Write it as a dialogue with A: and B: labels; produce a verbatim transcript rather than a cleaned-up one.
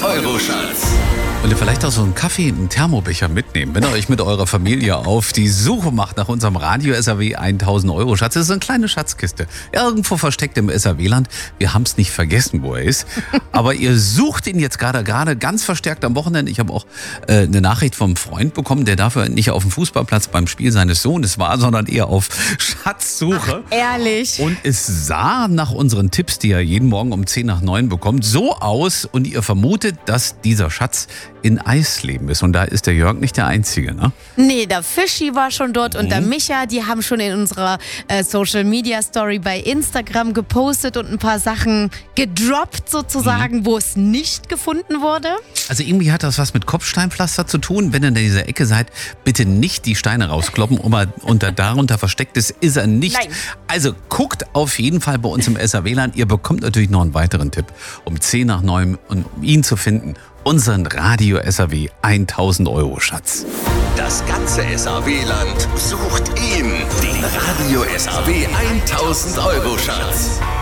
A: Euro Schatz.
B: Und ihr vielleicht auch so einen Kaffee, einen Thermobecher mitnehmen, wenn ihr euch mit eurer Familie auf die Suche macht nach unserem Radio S R W tausend Euro Schatz. Das ist eine kleine Schatzkiste, irgendwo versteckt im S R W-Land. Wir haben es nicht vergessen, wo er ist. Aber ihr sucht ihn jetzt gerade gerade ganz verstärkt am Wochenende. Ich habe auch äh, eine Nachricht vom Freund bekommen, der dafür nicht auf dem Fußballplatz beim Spiel seines Sohnes war, sondern eher auf Schatzsuche.
C: Ach, ehrlich?
B: Und es sah nach unseren Tipps, die er jeden Morgen um zehn nach neun bekommt, so aus. Und ihr vermutet, dass dieser Schatz in Eisleben ist. Und da ist der Jörg nicht der Einzige, ne?
C: Nee, der Fischi war schon dort
B: Mhm.
C: und der Micha, die haben schon in unserer äh, Social Media Story bei Instagram gepostet und ein paar Sachen gedroppt sozusagen,
B: Mhm.
C: wo es nicht gefunden wurde.
B: Also irgendwie hat das was mit Kopfsteinpflaster zu tun. Wenn ihr in dieser Ecke seid, bitte nicht die Steine rauskloppen. Und er unter, darunter versteckt ist, ist er nicht.
C: Nein.
B: Also guckt auf jeden Fall bei uns im S R W-Land. Ihr bekommt natürlich noch einen weiteren Tipp um zehn nach neun, um ihn zu finden. Unseren Radio S R W tausend Euro Schatz.
A: Das ganze S R W-Land sucht ihn. Den Radio S R W tausend Euro Schatz.